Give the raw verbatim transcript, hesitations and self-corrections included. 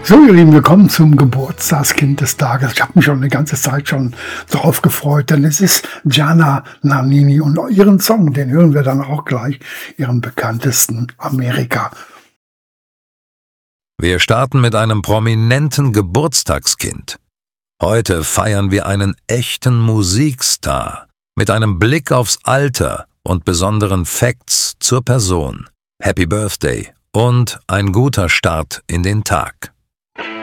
So, ihr Lieben, willkommen zum Geburtstagskind des Tages. Ich habe mich schon eine ganze Zeit schon darauf gefreut, denn es ist Gianna Nannini und ihren Song, den hören wir dann auch gleich, ihren bekanntesten Amerika. Wir starten mit einem prominenten Geburtstagskind. Heute feiern wir einen echten Musikstar mit einem Blick aufs Alter und besonderen Facts zur Person. Happy Birthday und ein guter Start in den Tag.